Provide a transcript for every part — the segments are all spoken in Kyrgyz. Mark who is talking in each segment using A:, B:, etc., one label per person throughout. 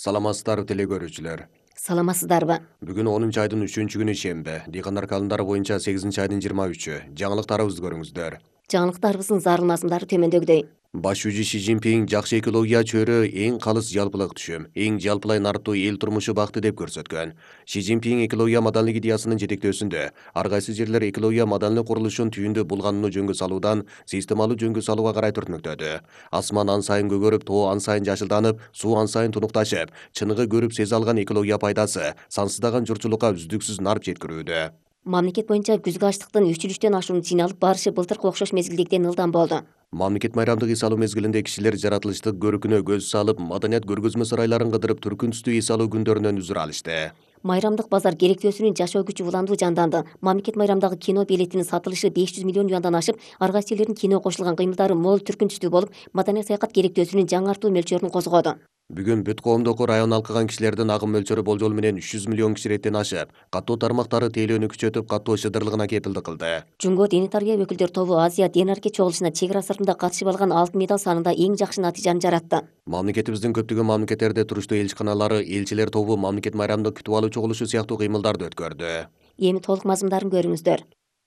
A: Саламатсыздарбы теле көрүүчүлөр.
B: Саламатсыздарбы?
A: Бүгүн 10 айдын 3-күнү шемби. Дыйкандар календары боюнча 8 айдын 23-ү. Жаңылыктарыбызды көрүңүздөр.
B: Жаңылыктарыбыздын зарылмасындары төмөндөгүдөй.
A: Баш жүзү Си Цзиньпин жакшы экология чөйрө эң калыс жалпылык түшүм, эң жалпылай нартуу эл турмушу бакты деп көрсөткөн. Си Цзиньпин экология маданлык идеясынын жетектөөсүндө ар кайсы жерлер экология маданлык курулушун түйүндө булганууну жөнгө салуудан системалуу жөнгө салууга карай түртмөктөдү. Асман ан сайын көгөрүп, тоо ан сайын жашылданып, суу ан сайын тунукташып, чыныгы көрүп сезе алган экология пайдасы сансыздаган журтчулукка үздүксүз нарп жеткирүүдө.
B: Мамлекет боюнча күзгү ачтыктын 3-3төн ашуун жыйналып барышы былтыркы окшош мезгилдегиден ылдам болду.
A: Мамлекет майрамдык эс алуу мезгилинде кишилер жаратылыштык көркүнө көз салып, маданият көргөзмө сарайларын кыдырып, түркүн түстүү эс алуу күндөрүнөн үзүр алышты.
B: Майрамдык базар керектөөсүнүн жашоо күчү уланду жанданды. Мамлекет майрамдагы кино билетинин сатылышы 500 миллион юандан ашып, ар кайсы элдердин кино кошулган кыймылдары мол түркүн түстүү болуп, маданий саякат керектөөсүнүн жаңартуу мөлчөрүн козгоду.
A: Бүгүн бүт коомдоку район алкыган кишилердин агым мөлчөрү болжол менен 300 миллион киши реттен ашып, каттоо тармактары тейлөөнү күчөтүп, каттоо шыдырлыгына кепилдик кылды.
B: Жумго диний тарбия өкүлдөр тобу Азия Ден-арке чогулушуна чек ара сыртында катышып алган алтын медаль санында эң жакшы натыйжаны жаратты.
A: Мамлекетибиздин көптөгөн мамлекеттерде туруштуу элчиканалары, элчилер тобу мамлекет майрамдык күтүп алуу чогулушу сыяктуу кыймылдарды өткөрдү.
B: Эми толук мазмундарын көрүңүздөр.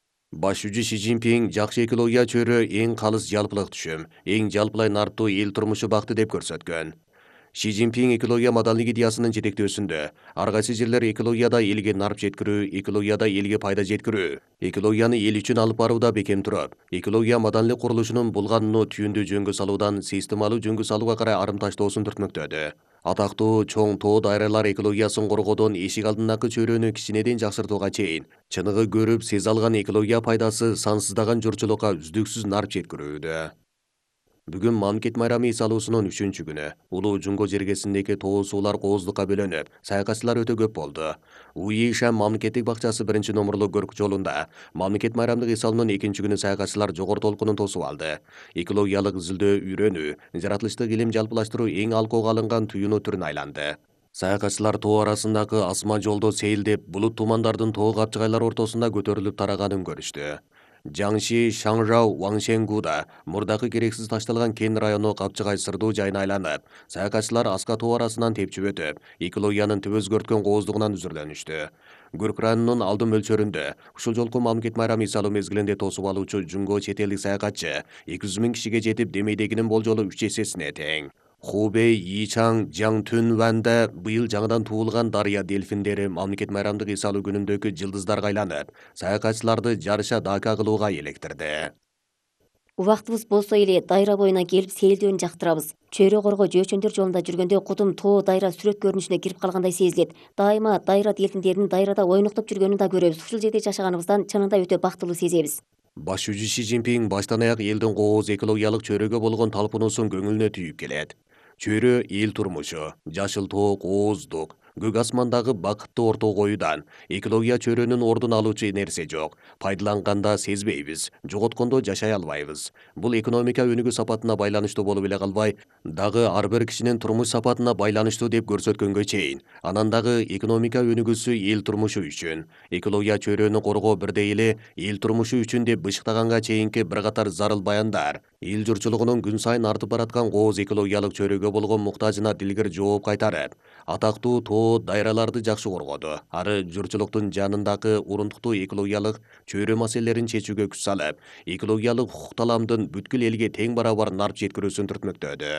A: Баш жүзү Си Цзиньпин жакшы экология чөйрө эң калыс жалпылык түшүм, эң жалпылай нартуу эл турмушу бакты деп көрсөткөн. Си Цзиньпин экология маданлык идеясынын жетектөөсүндө ар кайсы жерлер экологияда элге нарп жеткирүү, экологияда элге пайда жеткирүү, экологияны эл үчүн алып барууда бекем туруп, экология маданлык курулушунун булганууну түйүндүү жөнгө салуудан системалуу жөнгө салууга карай арым таштоосун түртмөктөдү. Атактуу чоң тоо дайралар экологиясын коргоодон эшик алдындагы чөйрөнү кичинеден жакшыртууга чейин чыныгы көрүп сезе алган экология пайдасы сансыздаган журтчулукка үздүксүз нарп жеткирүүдө. Бүгүн мамлекет майрамы эс алуусунун 3-күнү. Улуу Жумго жергесиндеги тоо суулар кооздукка бөлөнүп, саякатчылар өтө көп болду. УИШМ мамлекеттик бакчасы 1-номурлук көрк жолунда мамлекет майрамдык эс алуунун 2-күнү саякатчылар жогору толкунун тосуп алды. Экологиялык изилдөө, үйрөнүү, жаратылыштык илим жалпылаштыруу эң алкоого алынган түйүнүү түрүнө айланды. Саякатчылар тоо арасындагы асма жолдо сейилдеп, булут тумандардын тоо капчыгайлар ортосунда көтөрүлүп тараганын көрүштү. Жаңши, Шаңжау, Ваңшенгуда мурдакы керексиз ташталган кен району капчыгай сырдуу жайына айланып, саякатчылар аска тоо арасынан тепчип өтүп, экологиянын түбө өзгөрткөн кооздугунан үзүрлөнүштү. Көрк районунун алды мөлчөрүндө ушул жолку мамлекет майрамы эс алуу мезгилинде тосуп алуучу Жумго чет элдик саякатчы 200 000 кишиге жетип, демейдегинин болжолу 3 эсесине тең. Хубей, Ичаң, Жаңтүн Ванда быйыл жаңыдан туулган дарыя дельфиндери мамлекет майрамдык эс алуу күнүндөгү жылдыздарга айланып, саякатчыларды жарыша дака кылууга электирди.
B: Убактыбыз болсо эле дайра боюна келип сейилдөөнү жактырабыз. Чөйрө корго жөөчөндөр жолунда жүргөндө кудум тоо дайра сүрөт көрүнүшүнө кирип калгандай сезилет. Дайыма дайра дельфиндеринин дайрада ойноктоп жүргөнүн да көрөбүз. Ушул жерде жашаганыбыздан чынында өтө бактылуу сезебиз.
A: Баш жүзү Си Цзиньпин баштан аяк элдин кооз экологиялык чөйрөгө болгон талпуунусун көңүлүнө түйүп келет. Чөйрө эл турмушу, жашыл тоо, кооздук, көк асмандагы бакытты орто коюудан экология чөйрөнүн ордун алуучу нерсе жок. Пайдаланганда сезбейбиз, жоготкондо жашай албайбыз. Бул экономика өнүгүү сапатына байланыштуу болуп эле калбай, дагы ар бир кишинин турмуш сапатына байланыштуу деп көрсөткөнгө чейин. Анан дагы экономика өнүгүүсү эл турмушу үчүн, экология чөйрөнү коргоо бирдей эле эл турмушу үчүн деп бышыктаганга чейинки бир катар зарыл баяндар эл журтчулугунун күн сайын артып бараткан кооз экологиялык чөйрөгө болгон муктажына дилгир жооп кайтарып, атактуу тоо дайраларды жакшы коргоду. Ары журтчулуктун жанындагы урундуктуу экологиялык чөйрө маселелерин чечүүгө күч салып, экологиялык укук таламдын бүткүл элге тең барабар нарп жеткирүүсүн түртмөктөдү.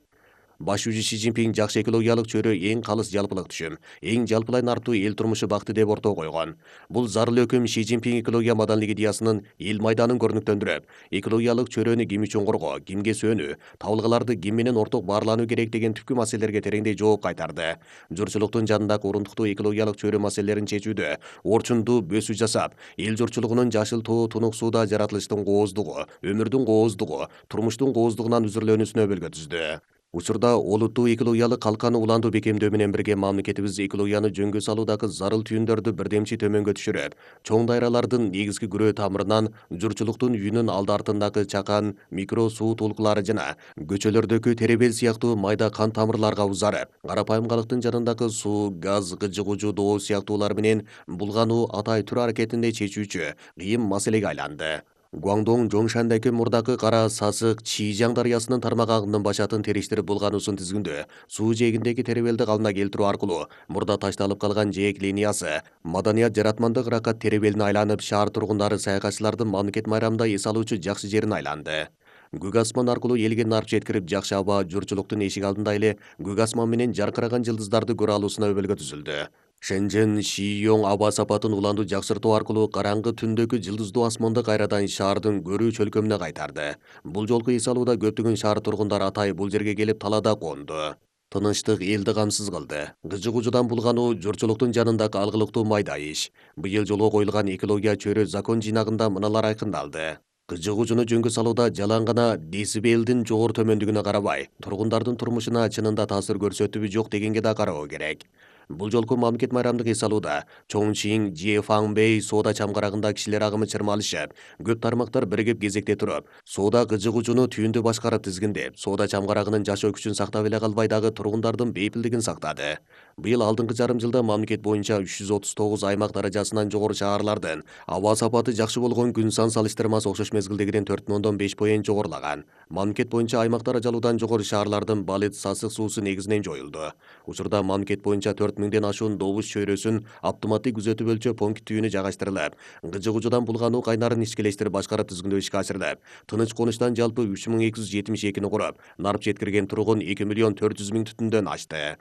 A: Баш жүзү Си Цзиньпин жакшы экологиялык чөйрө эң калыс жалпылык түшүм, эң жалпылай нартуу эл турмушу бакты деп орто койгон. Бул зарыл өкүм Си Цзиньпин экология маданлык идеясынын эл майданын көрүнүктөндүрүп, экологиялык чөйрөнү ким үчүн коргоо, кимге сөөнүү, табылгаларды ким менен орток баарлануу керек деген түпкү маселелерге тереңдей жооп кайтарды. Журтчулуктун жанындагы урундуктуу экологиялык чөйрө маселелерин чечүүдө орчундуу бөсүү жасап, эл журтчулугунун жашыл тоо тунук сууда жаратылыштын кооздугу, өмүрдүн кооздугу, турмуштун кооздугунан үзүрлөөнүсүнө өбөлгө түздү. Учурда олуттуу экологиялык калканы улантуу бекемдөө менен бирге мамлекетибиз экологияны жөнгө салуудагы зарыл түйүндөрдү бирдемчи төмөнгө түшүрүп, чоң дайралардын негизги күрөө тамырынан журтчулуктун үйүнүн алды артындагы чакан, микро суу толкулары жана көчөлөрдөгү теребел сыяктуу майда кан тамырларга узарып, карапайым калктын жанындагы суу, газ, кыжыгуучу доо сыяктуулар менен булгануу атай түр аракетинде чечүүчү кыйын маселеге айланды. Гуаңдоң Жоңшандагы мурдакы кара сасык Чижаң дарыясынын тармак агымдын башатын териштирип булгануусун тизгиндөө суу жээгиндеги теребелди калыбына келтирүү аркылуу мурда ташталып калган жээк линиясы маданият жаратмандык ыракка теребелине айланып шаар тургундары саякатчылардын мамлекет майрамында эс алуучу жакшы жерине айланды. Көк асман аркылуу элге нарп жеткирип жакшы аба журтчулуктун эшиги алдында эле көк асман менен жаркыраган жылдыздарды көрө алуусуна өбөлгө түзүлдү. Шэньчжэн Шийоң аба сапатын уланду жакшыртуу аркылуу караңгы түндөгү жылдыздуу асманды кайрадан шаардын көрүү чөлкөмүнө кайтарды. Бул жолку эс алууда көптөгөн шаар тургундары атайы бул жерге келип талаада конду. Тынычтык элди камсыз кылды. Гыжы-гужудан булгануу журтчулуктун жанындагы алгылыктуу майда иш. Быйыл жолго коюлган экология чөйрө закон жыйнагында мыналар айкындалды. Гыжы-гужуну жөнгө салууда жалаң гана децибелдин жогору төмөндүгүнө карабай, тургундардын турмушуна чынында таасир көрсөтүбү жок дегенге да кароо керек. Бул жолку мамлекет майрамдык эс алууда Чоңшиң, Жефаңбей соода чамгарагында кишилер агымы чырмалышып, көп тармактар биригип кезекте туруп, соода гыжы-гужуну түйүндү башкарып тизгиндеп, соода чамгарагынын жашоо күчүн сактап эле калбай дагы тургундардын бейпилдигин сактады. Быйыл алдыңкы жарым жылда мамлекет боюнча 339 аймак даражасынан жогору шаарлардын аба сапаты жакшы болгон күн сан салыштырмасы окшош мезгилдегиден 4,5 жогорулаган. Мамлекет боюнча аймак даражалуудан жогору шаарлардын балыт сасык суусу негизинен жоюлду. Учурда мамлекет боюнча 4 000ден ашуун добуш чөйрөсүн автоматтык күзөтүп өлчөп пункт түйүнү жайгаштырылып, гыжы-гужудан булгануу кайнарын ишкелештирип башкарып тизгиндөө ишке ашырылып, тыныч конуштан жалпы 3272 куруп, нарп жеткирген тургун 2,4 миллион түтүндөн ашты.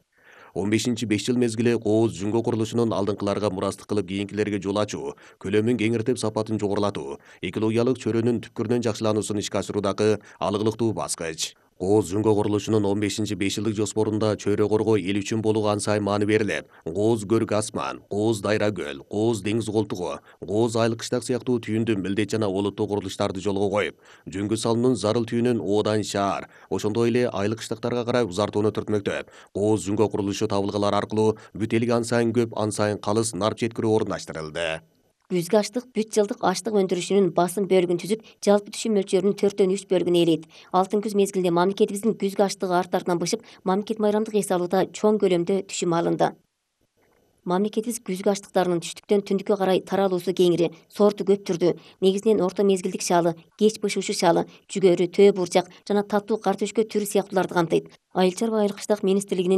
A: 15-5 жыл мезгили кооз жүнгө курулушунун алдыңкыларга мурастык кылып кийинкилерге жол ачуу, көлөмүн кеңиртип сапатын жогорулатуу, экологиялык чөйрөнүн түпкүрүнөн жакшылануусун ишке ашыруудагы алгылыктуу баскыч. Кооз жүнгө курулушунун 15-5 жылдык жоспорунда чөйрө коргоо эл үчүн болууга ан сайын маани берилип, Кооз көрүк асман, Кооз дайра көл, Кооз деңиз колтугу, Кооз айыл кыштак сыяктуу түйүндү милдет жана олуттуу курулуштарды жолго коюп, жүнгө салуунун зарыл түйүнүн Оодан шаар, ошондой эле айыл кыштактарга карай узартууну түртмөктөп, Кооз жүнгө курулушу табылгалар аркылуу бүт элге ан сайын көп, ан сайын калыс нарп жеткирүү орундаштырылды.
B: Күзгү аштык бүт жылдык аштык өндүрүшүнүн басым бөлүгүн түзүп, жалпы түшүм мөлчөрүнүн 4/3 бөлүгүн ээлейт. Алтын күз мезгилинде мамлекетибиздин күзгү аштыгы арт-артынан бышып, мамлекет майрамдык эс алууда чоң көлөмдө түшүм алынды. Мамлекетибиз күзгү аштыктарынын түштүктөн түндүккө карай таралуусу кеңири, сорту көп түрдүү. Негизинен орто мезгилдик шалы, кеч бышуучу шалы, жүгөрү, төө бурчак жана таттуу картөшкө түрү сыяктууларды камтыйт. Айыл чарба айыл кыштак министрлигинин